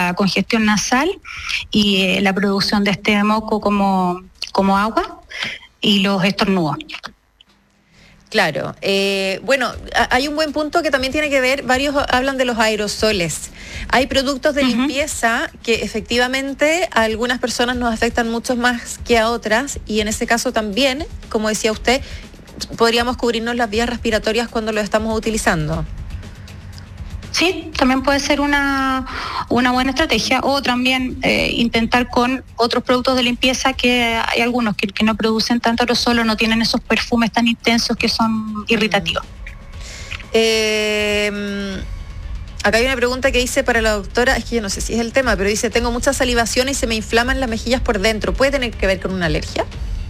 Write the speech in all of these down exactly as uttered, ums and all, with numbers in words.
la congestión nasal y eh, la producción de este moco como, como agua y los estornudos. Claro. Eh, bueno, hay un buen punto que también tiene que ver, varios hablan de los aerosoles. Hay productos de uh-huh. limpieza que efectivamente a algunas personas nos afectan mucho más que a otras y en ese caso también, como decía usted, podríamos cubrirnos las vías respiratorias cuando lo estamos utilizando. Sí, también puede ser una, una buena estrategia o también eh, intentar con otros productos de limpieza que hay algunos que, que no producen tanto aerosol o no tienen esos perfumes tan intensos que son irritativos. Eh, acá hay una pregunta que dice para la doctora, es que yo no sé si es el tema, pero dice, tengo mucha salivación y se me inflaman las mejillas por dentro. ¿Puede tener que ver con una alergia?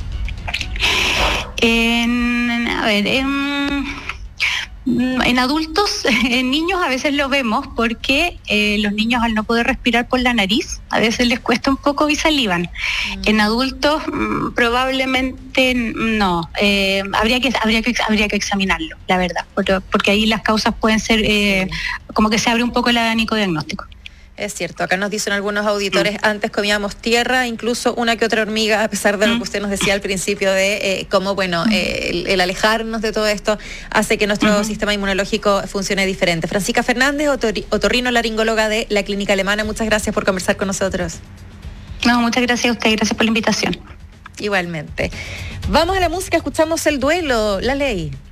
En, a ver, en... En adultos, en niños a veces lo vemos porque eh, los niños al no poder respirar por la nariz, a veces les cuesta un poco y salivan. Mm. En adultos mm, probablemente no, eh, habría que habría que habría que examinarlo, la verdad, porque, porque ahí las causas pueden ser eh, sí. como que se abre un poco el abanico diagnóstico. Es cierto, acá nos dicen algunos auditores, mm. antes comíamos tierra, incluso una que otra hormiga, a pesar de lo que usted nos decía al principio de eh, cómo, bueno, eh, el, el alejarnos de todo esto hace que nuestro uh-huh. sistema inmunológico funcione diferente. Francisca Fernández, otor- otorrinolaringóloga de la Clínica Alemana, muchas gracias por conversar con nosotros. No, muchas gracias a usted, gracias por la invitación. Igualmente. Vamos a la música, escuchamos El Duelo, La Ley.